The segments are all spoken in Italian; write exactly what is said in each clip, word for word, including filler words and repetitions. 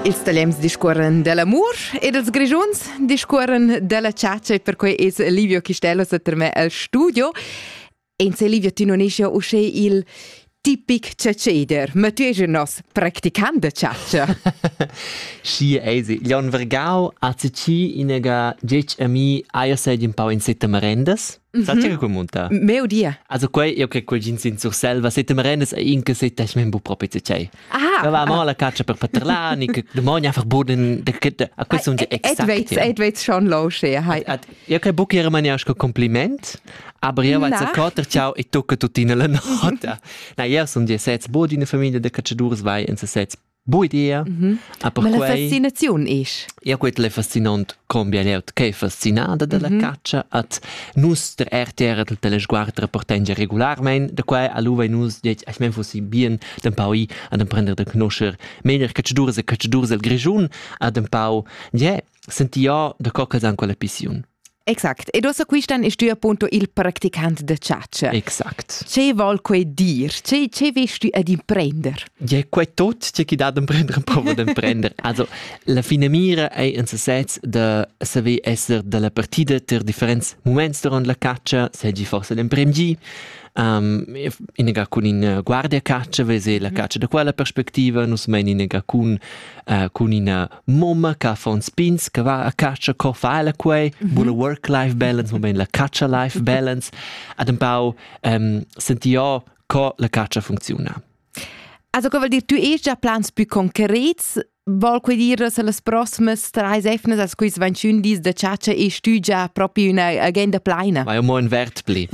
Ils tagliems discorren dell'amor e dels grigiuns discorren della ciaccia, per cui es Livio Chistello per me al studio. E in se Livio tu non esce usce il tipic ciaceder, ma tu esce nos practicant de ciaccia. Sì, easy. Leon Vergau a cici inega diec a mi aia sedi un po' in sette merendas. Sai che come monta? Meu dia. Also quei io che quel gins in sur selva sette merendas e in che sette ich membo proprio cici. Ah. Va ma la caccia per paterlani che domani einfach boden de a questo un exakt. Et veits et veits schon losche. Io che buchi era maniasco compliment. Aber io vaig a cotter ciao e tocca tutina la nota. Na io son die sets bodi in famiglia de cacciadores vai in se sets buona idea. Mm-hmm. Ma la fascinazione is. Io quet le fascinant combia leut che fascinada della mm-hmm. caccia at nus der R T R del telesguard reportenge regularmente de quai a luva nus dic ich mein fossi bien den pau ad den prender de conoscer meglio cacciadores e cacciadores del grigiun ad den pau ja sentia de coccas an quella pission. Exact. E dosa quistan ist tu appunto il praticant de ciaccia. Exact. Ce vol quei dir? Ce ce vesti tu ad imprender? Ja, quei tot, ce chi da ad imprender un po' ad imprender. Also, la finamira è in se sets de saver esser de la partida ter differents moments durant la caccia, se gi forse l'impremgi, um, inega con in guardia caccia, vese la caccia da quella perspectiva, nus men inega con uh, con in momma ca fa un spins, ca va a caccia, co fa la quei, mm-hmm. bulla work-life balance, moment la caccia-life balance, ad un po' um, sentio co la caccia funziona. Also, che vuol dire, tu hai già plans più concreti? Vuol dire se le prossime tre settimane, als quis ventuno dis de ciaccia, e tu già proprio una agenda plena? Ma io mo un vert pli.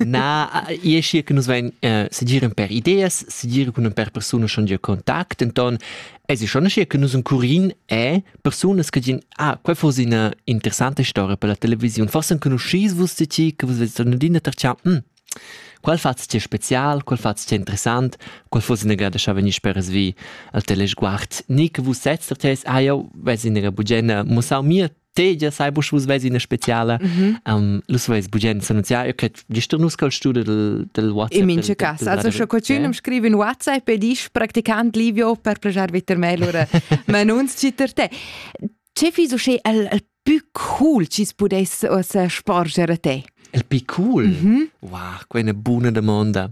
Na, io scia che nus ven uh, se giren per ideas, se giren con un per persona schon già contact, enton es ist schon scia che nus un curin è personas che gin ah, quei fosse una interessante storia per la televisione. Forse anche no schis wusste ci che vos vedete una dina ter ciao. Mm. Qual fat's c'è special, qual fat's c'è interessant, qual fosse nega da schaven ich per svi al telesguard. Ni che vos setzt der ah io vesi nega bugena musau mir te ja sai busch vos vesi na speciala. Mhm. Um lus vesi bugena s'annunzia io che gister nus col studio del del WhatsApp. In minche cas, also scho qualcuno scrive in WhatsApp e dis practicant Livio per plagiar vetter me lura. Ma non citter te. C'è fiso che al al più cool ci spodess os sporgere te. El più cool? Mm-hmm. Wow, quella buona domanda.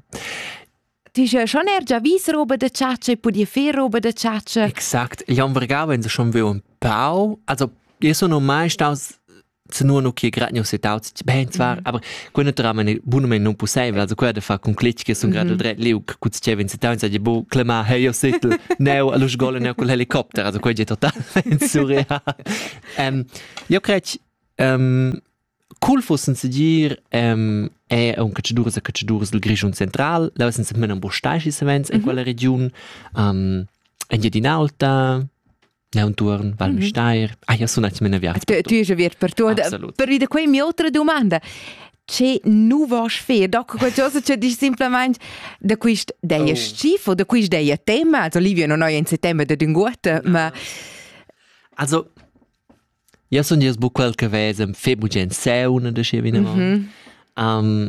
Tu hai schon er già visto roba da ciaccia e poi fare roba da ciaccia? Exakt. Io ho vergato wenn sie schon wie ein Pau. Also, io sono mai stato se nur noch hier gerade nicht setaut. Ben zwar, aber quella tra me buona me non possibile. Also, quella da fa con clicchi che sono gerade dret lì, gut c'è wenn setaut, sai bo clama hey io settel. Neo allo sgole neo col helicopter. Also, quella è totalmente surreale. Ähm, io credo ähm cool fossen se dir ähm, è un cacciadores e cacciadores del Grigiun Central, la vessen se menen bostais is events in quella region, um, en Jedin Alta, Neunturn, Val Müstair. Mm-hmm. Ah, ja, sono anche mena viaggi. Tu, tu hai viaggi per tu. Absolut. Per vide qui mia altra domanda. C'è nu vas fer, dopo qualcosa c'è di semplicemente da quist deia oh. schifo, da quist deia tema, also Livio non ho in settembre da dunguata, no. Ma also io sono già bu qualche vese febo gen seuna da scevina mm-hmm. um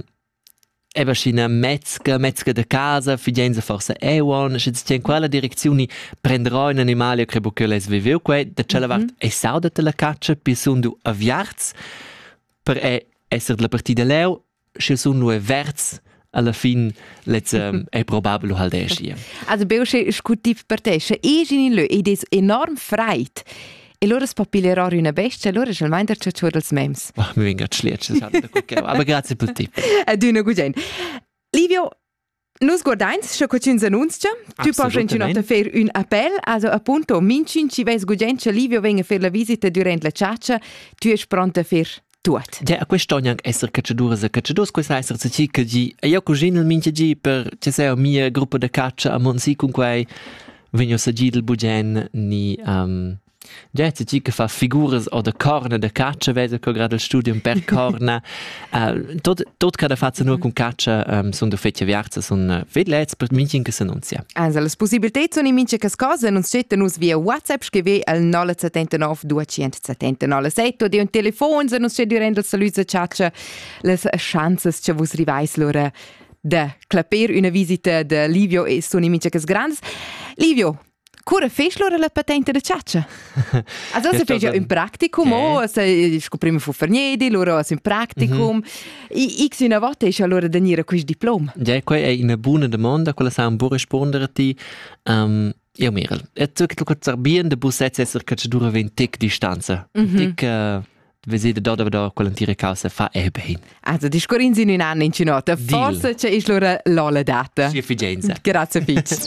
e vascina metzga metzga da casa figenza forse e one se c'è in quella direzione prenderò un animale che bucche les viveu que da cella vart e sauda la caccia pi sundu a viarz per e esser la partita leu se sundu e verz alla fin let's um, è probabile halt esci. Also beusche scutif per te se e in le ed es enorm freit. E loro spapillerò una bestia, allora c'è il minder c'è c'è dels memes. Ma mi venga a schlietsch, aber grazie per il tip. Ad una gugen. Livio, nus guardains, c'è qualcuno annunzia, tu puoi anche fare un appel, also appunto, mincin ci ves gugen, c'è Livio venga a fare la visita durante la ciaccia, tu è pronta a fare tuot. Ja, a questo ogni essere cacciadores e cacciadores, questo essere se ci che gi, e io cugino il mince gi per, c'è sei un mio gruppo di caccia a Monsi con quei, vengo a gi del bugen, ni, um, già c'è chi che fa figure o da corna da caccia, vedo che grado il studio per corna. uh, tot tot cada faccia nur con caccia um, sono da fecce viarza, sono vedlets per minchen che si annunzia. Also, le possibilità sono in minche che cose, non c'è nus via WhatsApp, scrive al nove sette nove due sette nove sette, o di un telefono, se non c'è durante il saluto caccia, le chance che vos rivais loro da clapere una visita de Livio e sono in minche che grandi. Livio, Cura fes loro la patente da ciaccia? Also se fes ja un practicum, o se scoprimo fu Ferniedi, loro as un practicum. I x una volta is allora danire quis diploma. Ja, quei è una buona domanda, quella sa un buon rispondere a ti. Um, io Mirel, e tu che tu che bien de busset esser che ci dura venti tic distanza. Tic uh, Vesede da da da quell'antire causa fa e ben. Also di scorinzi in un anno in cinota. Forse c'è is loro l'ola data. Sì, efficienza. Grazie Fitz.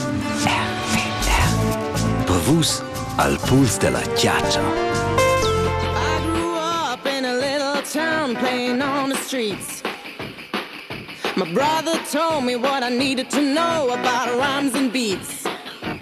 Pavus al puls della chiaccia. I grew up in a little town playing on the streets. My brother told me what I needed to know about rhymes and beats.